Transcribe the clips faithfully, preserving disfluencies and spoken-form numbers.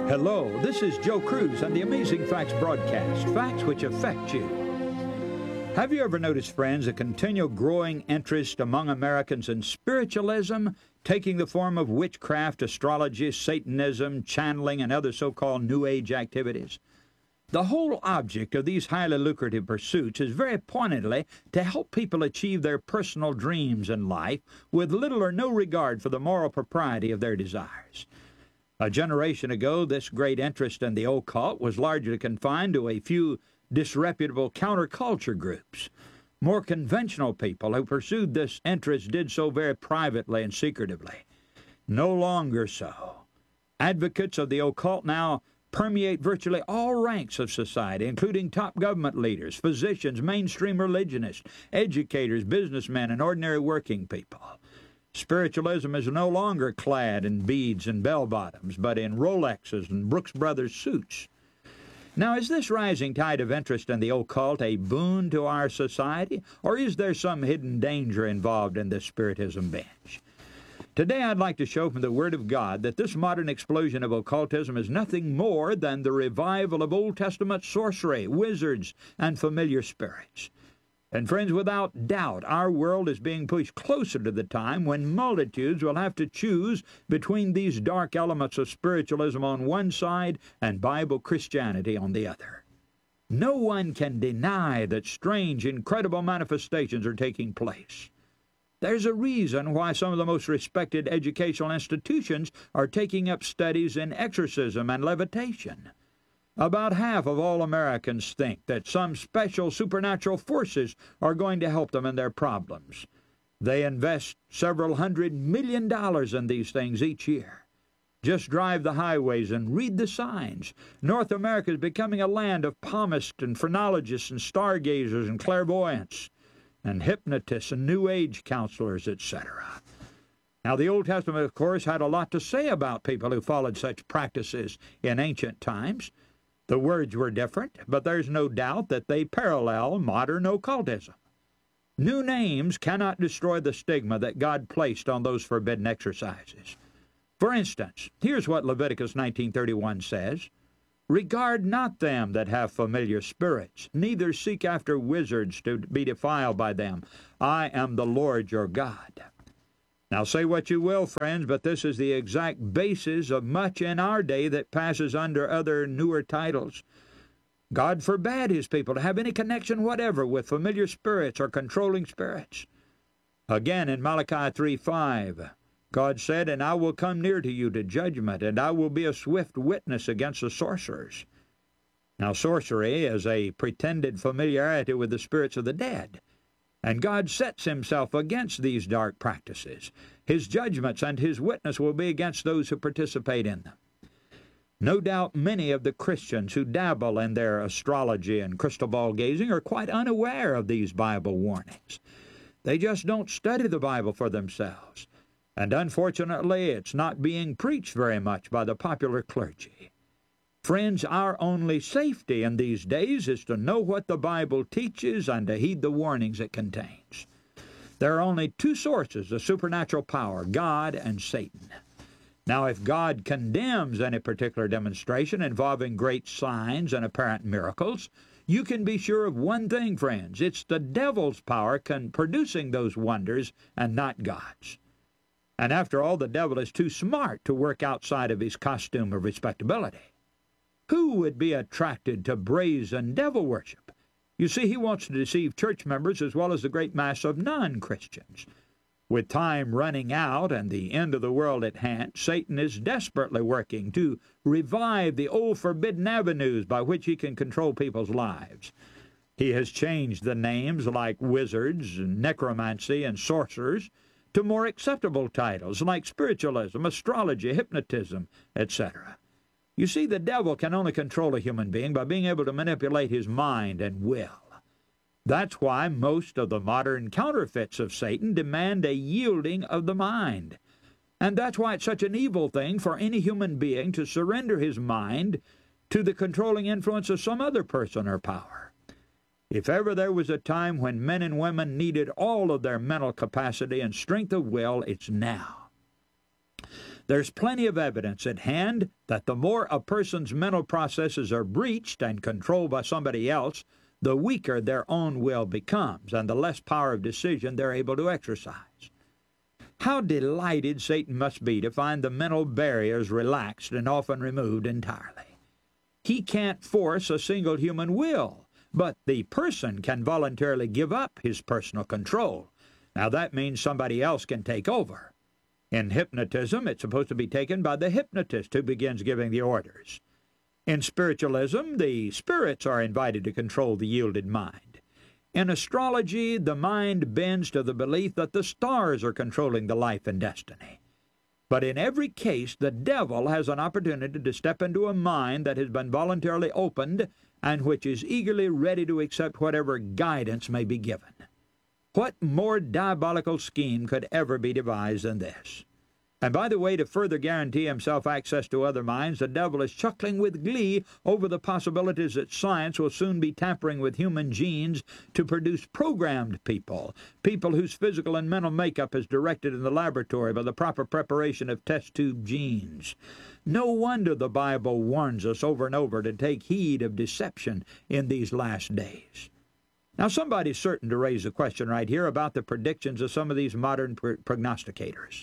Hello, this is Joe Cruz on the Amazing Facts broadcast, facts which affect you. Have you ever noticed, friends, a continual growing interest among Americans in spiritualism, taking the form of witchcraft, astrology, Satanism, channeling, and other so-called New Age activities? The whole object of these highly lucrative pursuits is very pointedly to help people achieve their personal dreams in life with little or no regard for the moral propriety of their desires. A generation ago, this great interest in the occult was largely confined to a few disreputable counterculture groups. More conventional people who pursued this interest did so very privately and secretively. No longer so. Advocates of the occult now permeate virtually all ranks of society, including top government leaders, physicians, mainstream religionists, educators, businessmen, and ordinary working people. Spiritualism is no longer clad in beads and bell-bottoms, but in Rolexes and Brooks Brothers suits. Now, is this rising tide of interest in the occult a boon to our society, or is there some hidden danger involved in this spiritism binge? Today, I'd like to show from the Word of God that this modern explosion of occultism is nothing more than the revival of Old Testament sorcery, wizards, and familiar spirits. And friends, without doubt, our world is being pushed closer to the time when multitudes will have to choose between these dark elements of spiritualism on one side and Bible Christianity on the other. No one can deny that strange, incredible manifestations are taking place. There's a reason why some of the most respected educational institutions are taking up studies in exorcism and levitation. About half of all Americans think that some special supernatural forces are going to help them in their problems. They invest several hundred million dollars in these things each year. Just drive the highways and read the signs. North America is becoming a land of palmists and phrenologists and stargazers and clairvoyants and hypnotists and New Age counselors, et cetera. Now, the Old Testament, of course, had a lot to say about people who followed such practices in ancient times. The words were different, but there's no doubt that they parallel modern occultism. New names cannot destroy the stigma that God placed on those forbidden exercises. For instance, here's what Leviticus nineteen thirty-one says, "Regard not them that have familiar spirits, neither seek after wizards to be defiled by them. I am the Lord your God." Now, say what you will, friends, but this is the exact basis of much in our day that passes under other newer titles. God forbade his people to have any connection whatever with familiar spirits or controlling spirits. Again, in Malachi three five, God said, "And I will come near to you to judgment, and I will be a swift witness against the sorcerers." Now, sorcery is a pretended familiarity with the spirits of the dead. And God sets himself against these dark practices. His judgments and his witness will be against those who participate in them. No doubt many of the Christians who dabble in their astrology and crystal ball gazing are quite unaware of these Bible warnings. They just don't study the Bible for themselves. And unfortunately, it's not being preached very much by the popular clergy. Friends, our only safety in these days is to know what the Bible teaches and to heed the warnings it contains. There are only two sources of supernatural power, God and Satan. Now, if God condemns any particular demonstration involving great signs and apparent miracles, you can be sure of one thing, friends. It's the devil's power con- producing those wonders and not God's. And after all, the devil is too smart to work outside of his costume of respectability. Who would be attracted to brazen devil worship? You see, he wants to deceive church members as well as the great mass of non-Christians. With time running out and the end of the world at hand, Satan is desperately working to revive the old forbidden avenues by which he can control people's lives. He has changed the names like wizards, and necromancy, and sorcerers to more acceptable titles like spiritualism, astrology, hypnotism, et cetera. You see, the devil can only control a human being by being able to manipulate his mind and will. That's why most of the modern counterfeits of Satan demand a yielding of the mind. And that's why it's such an evil thing for any human being to surrender his mind to the controlling influence of some other person or power. If ever there was a time when men and women needed all of their mental capacity and strength of will, it's now. There's plenty of evidence at hand that the more a person's mental processes are breached and controlled by somebody else, the weaker their own will becomes, and the less power of decision they're able to exercise. How delighted Satan must be to find the mental barriers relaxed and often removed entirely. He can't force a single human will, but the person can voluntarily give up his personal control. Now that means somebody else can take over. In hypnotism, it's supposed to be taken by the hypnotist who begins giving the orders. In spiritualism, the spirits are invited to control the yielded mind. In astrology, the mind bends to the belief that the stars are controlling the life and destiny. But in every case, the devil has an opportunity to step into a mind that has been voluntarily opened and which is eagerly ready to accept whatever guidance may be given. What more diabolical scheme could ever be devised than this? And by the way, to further guarantee himself access to other minds, the devil is chuckling with glee over the possibilities that science will soon be tampering with human genes to produce programmed people, people whose physical and mental makeup is directed in the laboratory by the proper preparation of test tube genes. No wonder the Bible warns us over and over to take heed of deception in these last days. Now, somebody's certain to raise a question right here about the predictions of some of these modern pr- prognosticators.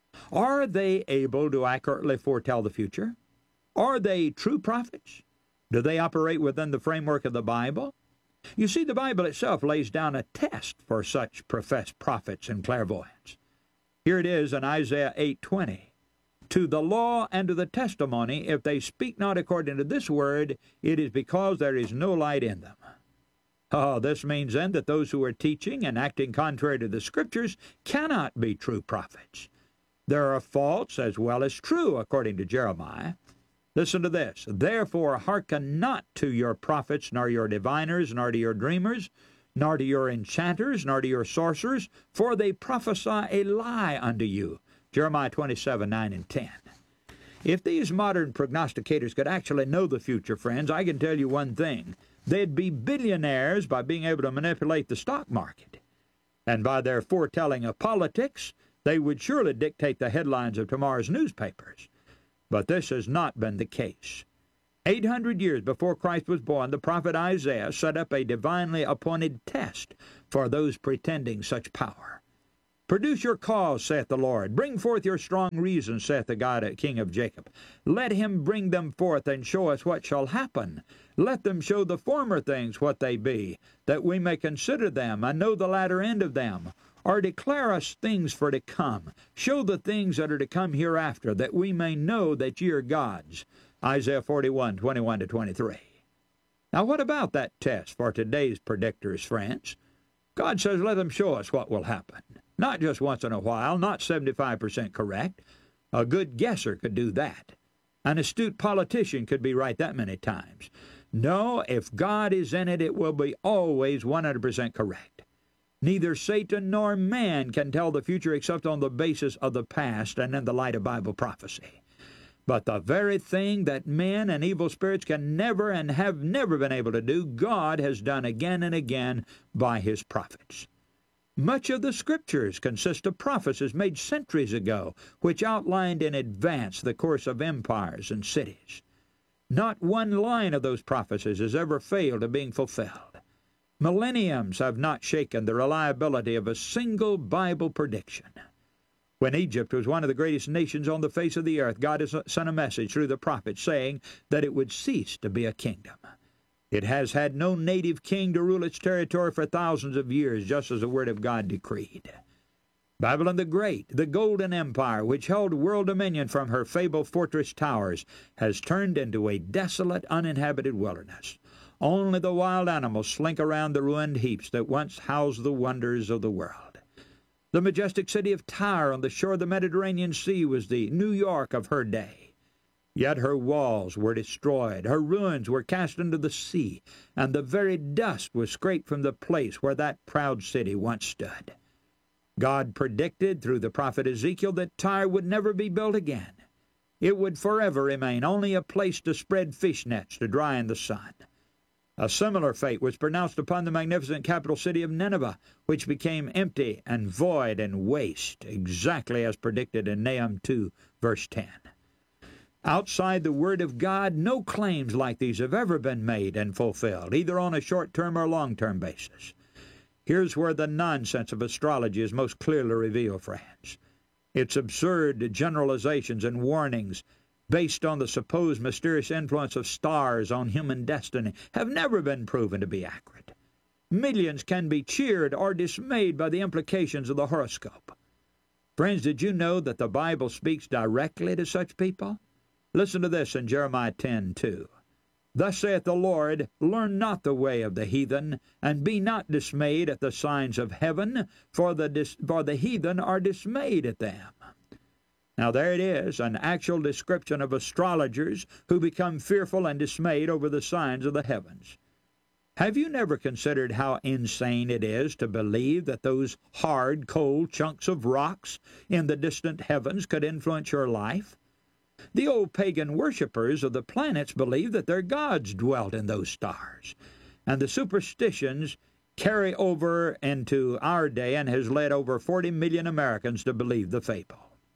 Are they able to accurately foretell the future? Are they true prophets? Do they operate within the framework of the Bible? You see, the Bible itself lays down a test for such professed prophets and clairvoyants. Here it is in Isaiah eight twenty. To the law and to the testimony, if they speak not according to this word, it is because there is no light in them. Oh, this means then that those who are teaching and acting contrary to the Scriptures cannot be true prophets. There are false as well as true, according to Jeremiah. Listen to this. Therefore hearken not to your prophets, nor your diviners, nor to your dreamers, nor to your enchanters, nor to your sorcerers, for they prophesy a lie unto you. Jeremiah twenty-seven, nine and ten. If these modern prognosticators could actually know the future, friends, I can tell you one thing. They'd be billionaires by being able to manipulate the stock market. And by their foretelling of politics, they would surely dictate the headlines of tomorrow's newspapers. But this has not been the case. Eight hundred years before Christ was born, the prophet Isaiah set up a divinely appointed test for those pretending such power. Produce your cause, saith the Lord. Bring forth your strong reasons, saith the God, King of Jacob. Let him bring them forth and show us what shall happen. Let them show the former things what they be, that we may consider them and know the latter end of them. Or declare us things for to come. Show the things that are to come hereafter, that we may know that ye are gods. Isaiah forty-one, twenty-one to twenty-three. Now what about that test for today's predictors, friends? God says let them show us what will happen. Not just once in a while, not seventy-five percent correct. A good guesser could do that. An astute politician could be right that many times. No, if God is in it, it will be always one hundred percent correct. Neither Satan nor man can tell the future except on the basis of the past and in the light of Bible prophecy. But the very thing that men and evil spirits can never and have never been able to do, God has done again and again by his prophets. Much of the Scriptures consist of prophecies made centuries ago, which outlined in advance the course of empires and cities. Not one line of those prophecies has ever failed of being fulfilled. Millenniums have not shaken the reliability of a single Bible prediction. When Egypt was one of the greatest nations on the face of the earth, God has sent a message through the prophets saying that it would cease to be a kingdom. It has had no native king to rule its territory for thousands of years, just as the Word of God decreed. Babylon the Great, the golden empire which held world dominion from her fabled fortress towers, has turned into a desolate, uninhabited wilderness. Only the wild animals slink around the ruined heaps that once housed the wonders of the world. The majestic city of Tyre on the shore of the Mediterranean Sea was the New York of her day. Yet her walls were destroyed, her ruins were cast into the sea, and the very dust was scraped from the place where that proud city once stood. God predicted through the prophet Ezekiel that Tyre would never be built again. It would forever remain only a place to spread fish nets to dry in the sun. A similar fate was pronounced upon the magnificent capital city of Nineveh, which became empty and void and waste, exactly as predicted in Nahum two, verse ten. Outside the Word of God, no claims like these have ever been made and fulfilled, either on a short-term or long-term basis. Here's where the nonsense of astrology is most clearly revealed, friends. Its absurd generalizations and warnings based on the supposed mysterious influence of stars on human destiny have never been proven to be accurate. Millions can be cheered or dismayed by the implications of the horoscope. Friends, did you know that the Bible speaks directly to such people? Listen to this in Jeremiah ten two. Thus saith the Lord, learn not the way of the heathen, and be not dismayed at the signs of heaven, for the, dis- for the heathen are dismayed at them. Now there it is, an actual description of astrologers who become fearful and dismayed over the signs of the heavens. Have you never considered how insane it is to believe that those hard, cold chunks of rocks in the distant heavens could influence your life? The old pagan worshippers of the planets believed that their gods dwelt in those stars, and the superstitions carry over into our day and has led over forty million Americans to believe the fable.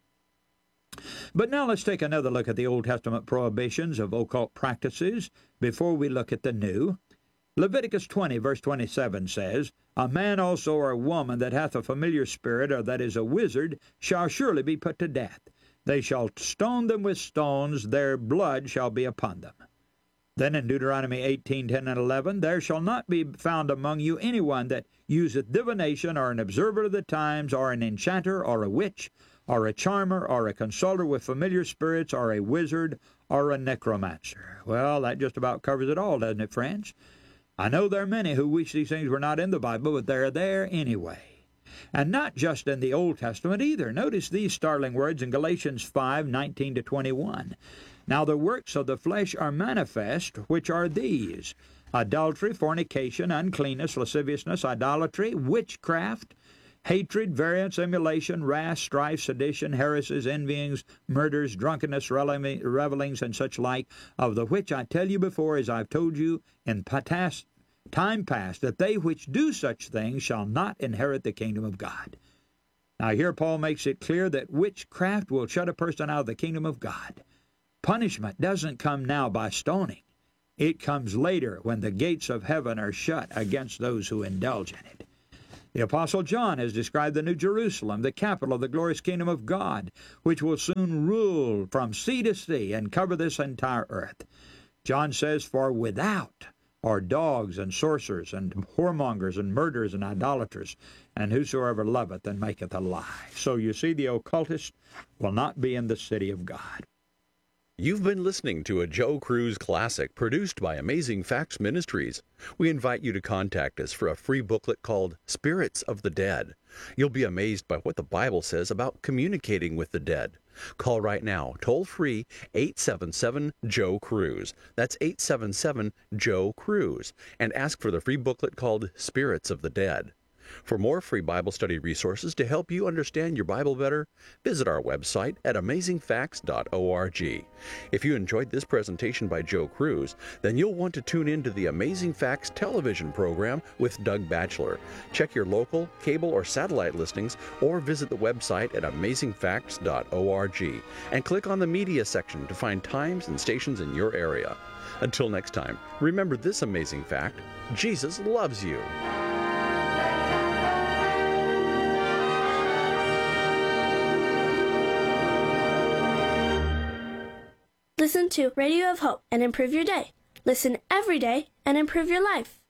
But now let's take another look at the Old Testament prohibitions of occult practices before we look at the New. Leviticus twenty, verse twenty-seven says, A man also or a woman that hath a familiar spirit, or that is a wizard, shall surely be put to death. They shall stone them with stones, their blood shall be upon them. Then in Deuteronomy eighteen, ten and eleven, There shall not be found among you any one that useth divination, or an observer of the times, or an enchanter, or a witch, or a charmer, or a consulter with familiar spirits, or a wizard, or a necromancer. Well, that just about covers it all, doesn't it, friends? I know there are many who wish these things were not in the Bible, but they're there anyway. And not just in the Old Testament either. Notice these startling words in Galatians five, nineteen to twenty-one. Now the works of the flesh are manifest, which are these: adultery, fornication, uncleanness, lasciviousness, idolatry, witchcraft, hatred, variance, emulation, wrath, strife, sedition, heresies, envyings, murders, drunkenness, revellings, and such like, of the which I tell you before, as I've told you in past, time past, that they which do such things shall not inherit the kingdom of God. Now here Paul makes it clear that witchcraft will shut a person out of the kingdom of God. Punishment doesn't come now by stoning. It comes later when the gates of heaven are shut against those who indulge in it. The Apostle John has described the New Jerusalem, the capital of the glorious kingdom of God, which will soon rule from sea to sea and cover this entire earth. John says, For without are dogs and sorcerers and whoremongers and murderers and idolaters, and whosoever loveth and maketh a lie. So you see, the occultist will not be in the city of God. You've been listening to a Joe Cruz classic produced by Amazing Facts Ministries. We invite you to contact us for a free booklet called Spirits of the Dead. You'll be amazed by what the Bible says about communicating with the dead. Call right now, toll-free, eight seven seven, Joe Cruz. That's eight seven seven, Joe Cruz. And ask for the free booklet called Spirits of the Dead. For more free Bible study resources to help you understand your Bible better, visit our website at amazing facts dot org. If you enjoyed this presentation by Joe Cruz, then you'll want to tune in to the Amazing Facts television program with Doug Batchelor. Check your local, cable, or satellite listings, or visit the website at amazing facts dot org and click on the media section to find times and stations in your area. Until next time, remember this amazing fact: Jesus loves you. Listen to Radio of Hope and improve your day. Listen every day and improve your life.